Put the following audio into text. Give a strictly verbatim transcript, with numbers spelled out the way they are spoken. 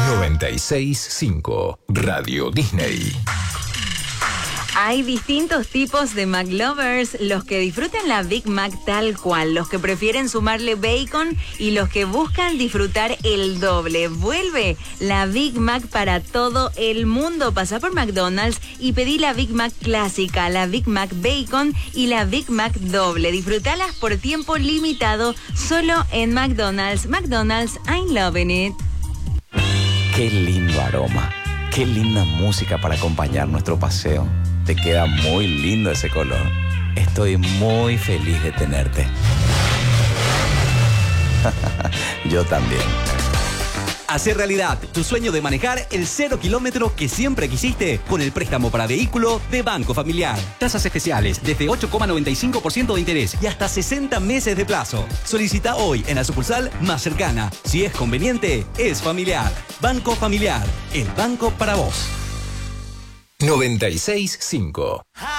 noventa y seis punto cinco Radio Disney. Hay distintos tipos de McLovers, los que disfrutan la Big Mac tal cual, los que prefieren sumarle bacon y los que buscan disfrutar el doble. Vuelve la Big Mac para todo el mundo. Pasá por McDonald's y pedí la Big Mac clásica, la Big Mac Bacon y la Big Mac doble. Disfrutalas por tiempo limitado solo en McDonald's. McDonald's, I'm loving it. Qué lindo aroma, qué linda música para acompañar nuestro paseo. Te queda muy lindo ese color. Estoy muy feliz de tenerte. Yo también. Hacer realidad tu sueño de manejar el cero kilómetro que siempre quisiste con el préstamo para vehículo de Banco Familiar. Tasas especiales desde ocho coma noventa y cinco por ciento de interés y hasta sesenta meses de plazo. Solicita hoy en la sucursal más cercana. Si es conveniente, es familiar. Banco Familiar, el banco para vos. noventa y seis punto cinco